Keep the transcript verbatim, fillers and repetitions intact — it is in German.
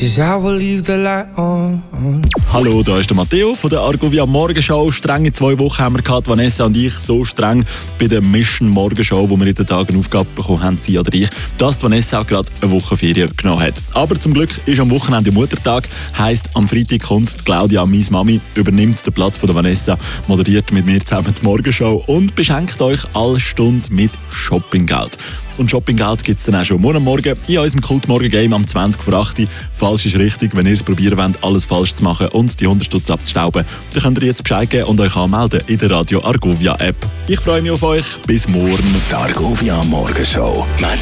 'cause I will leave the light on. Hallo, da ist der Matteo von der Argovia Morgenshow. Strenge zwei Wochen haben wir gehabt, Vanessa und ich, so streng bei der Mission Morgenshow, wo wir in den Tagen eine Aufgabe bekommen haben, sie oder ich, dass die Vanessa auch gerade eine Woche Ferien genommen hat. Aber zum Glück ist am Wochenende Muttertag, heisst am Freitag kommt die Claudia, meine Mami, übernimmt den Platz von der Vanessa, moderiert mit mir zusammen die Morgenshow und beschenkt euch alle Stunde mit Shoppinggeld. Und Shoppinggeld gibt es dann auch schon morgen Morgen in unserem Kult-Morgen-Game am zwanzig vor acht. Falsch ist richtig, wenn ihr es probieren wollt, alles falsch zu machen und die hundert Stutz abzustauben, dann könnt ihr jetzt Bescheid geben und euch anmelden in der Radio Argovia App. Ich freue mich auf euch. Bis morgen. Die Argovia Morgenshow.